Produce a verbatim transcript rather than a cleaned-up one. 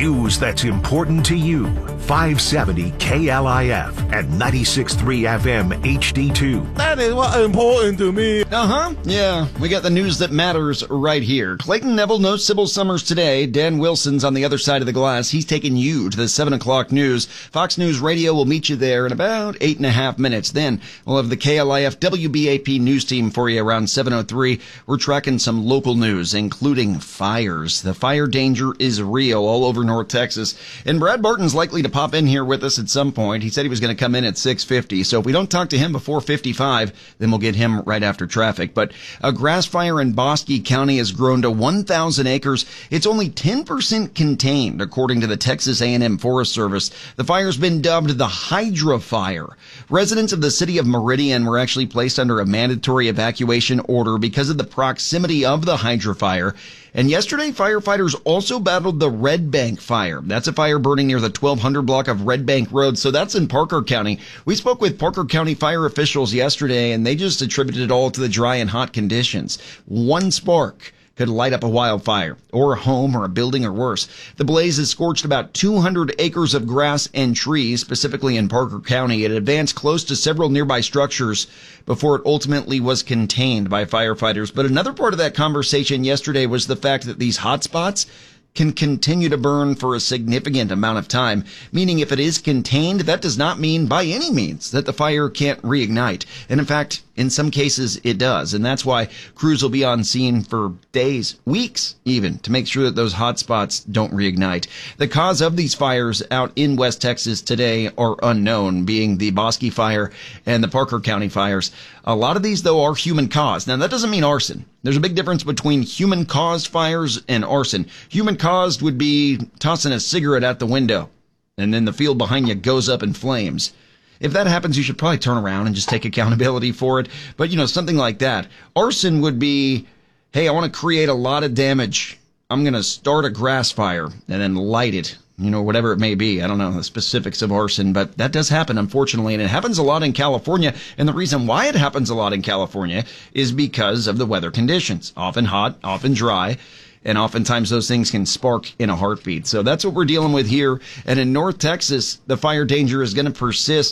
News that's important to you. five seventy K L I F and ninety-six point three F M H D two. That is what's important to me. Uh-huh. Yeah, we got the news that matters right here. Clayton Neville, no Sybil Summers today. Dan Wilson's on the other side of the glass. He's taking you to the seven o'clock news. Fox News Radio will meet you there in about eight and a half minutes. Then we'll have the K L I F W B A P news team for you around seven oh three. We're tracking some local news, including fires. The fire danger is real all over North Texas. And Brad Barton's likely to pop in here with us at some point. He said he was going to come in at six fifty. So if we don't talk to him before fifty-five, then we'll get him right after traffic. But a grass fire in Bosque County has grown to one thousand acres. It's only ten percent contained, according to the Texas A and M Forest Service. The fire's been dubbed the Hydra Fire. Residents of the city of Meridian were actually placed under a mandatory evacuation order because of the proximity of the Hydra Fire. And yesterday, firefighters also battled the Red Bank Fire. That's a fire burning near the twelve hundred block of Red Bank Road. So that's in Parker County. We spoke with Parker County fire officials yesterday, and they just attributed it all to the dry and hot conditions. One spark could light up a wildfire, or a home, or a building, or worse. The blaze has scorched about two hundred acres of grass and trees, specifically in Parker County. It advanced close to several nearby structures before it ultimately was contained by firefighters. But another part of that conversation yesterday was the fact that these hot spots can continue to burn for a significant amount of time, meaning if it is contained, that does not mean by any means that the fire can't reignite. And in fact, in some cases, it does. And that's why crews will be on scene for days, weeks even, to make sure that those hot spots don't reignite. The cause of these fires out in West Texas today are unknown, being the Bosque Fire and the Parker County fires. A lot of these, though, are human-caused. Now, that doesn't mean arson. There's a big difference between human-caused fires and arson. Human-caused would be tossing a cigarette out the window, and then the field behind you goes up in flames. If that happens, you should probably turn around and just take accountability for it. But, you know, something like that. Arson would be, hey, I want to create a lot of damage. I'm going to start a grass fire and then light it. You know, whatever it may be. I don't know the specifics of arson, but that does happen, unfortunately, and it happens a lot in California. And the reason why it happens a lot in California is because of the weather conditions. Often hot, often dry, and oftentimes those things can spark in a heartbeat. So that's what we're dealing with here. And in North Texas, the fire danger is going to persist